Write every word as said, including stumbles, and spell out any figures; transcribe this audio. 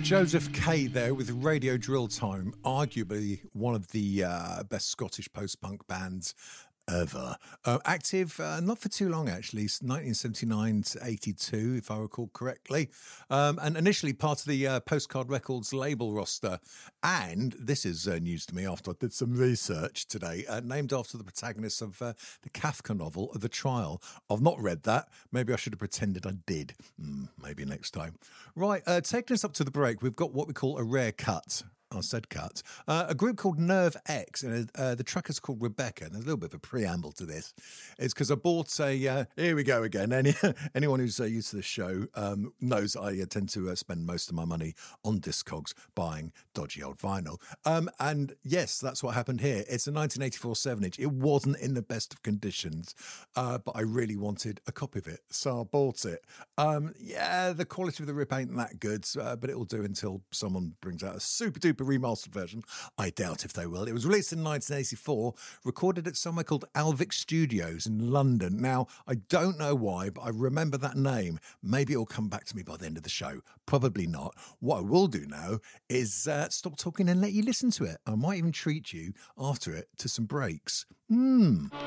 Joseph K there with Radio Drill Time, arguably one of the uh, best Scottish post-punk bands ever. Uh, active, uh, not for too long actually, nineteen seventy-nine to eighty-two, if I recall correctly. Um, and initially part of the uh, Postcard Records label roster. And this is uh, news to me after I did some research today, uh, named after the protagonist of uh, the Kafka novel, The Trial. I've not read that. Maybe I should have pretended I did. Mm, maybe next time. Right, uh, taking us up to the break, we've got what we call a rare cut. I said cut. Uh, a group called Nerve X, and uh, the track is called Rebecca. And there's a little bit of a preamble to this. It's because I bought a, uh, here we go again. Any, anyone who's uh, used to the show um, knows I uh, tend to uh, spend most of my money on Discogs buying dodgy old vinyl. Um, and yes, that's what happened here. It's a nineteen eighty-four seven inch. It wasn't in the best of conditions, uh, but I really wanted a copy of it. So I bought it. Um, yeah, the quality of the rip ain't that good, uh, but it'll do until someone brings out a super duper remastered version. I doubt if they will. It was released in nineteen eighty-four, recorded at somewhere called Alvic Studios in London. Now, I don't know why, but I remember that name. Maybe it'll come back to me by the end of the show. Probably not. What I will do now is uh, stop talking and let you listen to it. I might even treat you after it to some breaks. Mmm.